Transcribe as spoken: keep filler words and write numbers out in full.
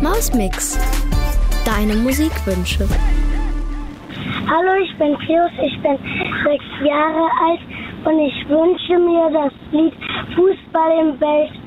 Mausmix. Deine Musikwünsche. Hallo, ich bin Pius, ich bin sechs Jahre alt und ich wünsche mir das Lied Fußball im Welt.